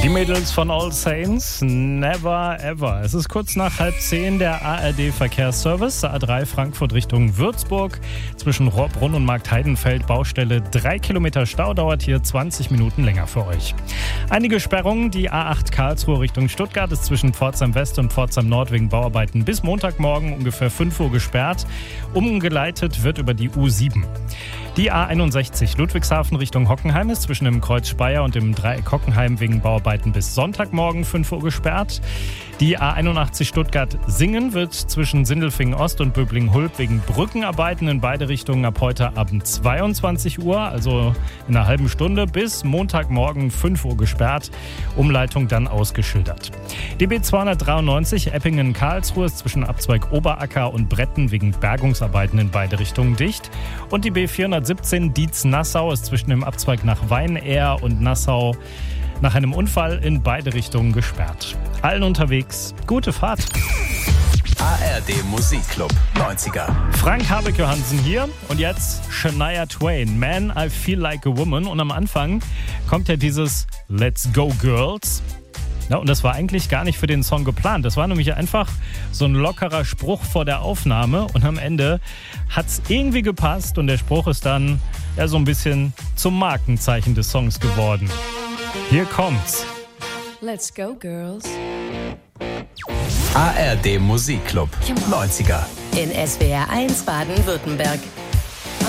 Die Mädels von All Saints, Never Ever. Es ist kurz nach 9:30, der ARD-Verkehrsservice, A3 Frankfurt Richtung Würzburg. Zwischen Rohrbrunn und Marktheidenfeld Baustelle, 3 Kilometer Stau, dauert hier 20 Minuten länger für euch. Einige Sperrungen, die A8 Karlsruhe Richtung Stuttgart ist zwischen Pforzheim West und Pforzheim Nord wegen Bauarbeiten bis Montagmorgen ungefähr 5 Uhr gesperrt. Umgeleitet wird über die U7. Die A61 Ludwigshafen Richtung Hockenheim ist zwischen dem Kreuz Speyer und dem Dreieck Hockenheim wegen Bauarbeiten bis Sonntagmorgen 5 Uhr gesperrt. Die A81 Stuttgart-Singen wird zwischen Sindelfingen Ost und Böblingen-Hulb wegen Brückenarbeiten in beide Richtungen ab heute Abend 22 Uhr, also in einer halben Stunde, bis Montagmorgen 5 Uhr gesperrt. Umleitung dann ausgeschildert. Die B293 Eppingen-Karlsruhe ist zwischen Abzweig Oberacker und Bretten wegen Bergungsarbeiten in beide Richtungen dicht. Und die B417 Dietz-Nassau ist zwischen dem Abzweig nach Weinaer und Nassau nach einem Unfall in beide Richtungen gesperrt. Allen unterwegs, gute Fahrt. ARD Musikclub 90er. Frank Habek-Johansen hier und jetzt Shania Twain, Man, I Feel Like a Woman. Und am Anfang kommt ja dieses Let's Go Girls. Ja, und das war eigentlich gar nicht für den Song geplant. Das war nämlich einfach so ein lockerer Spruch vor der Aufnahme. Und am Ende hat es irgendwie gepasst und der Spruch ist dann ja so ein bisschen zum Markenzeichen des Songs geworden. Hier kommt's. Let's go, girls. ARD Musikclub 90er. In SWR 1 Baden-Württemberg.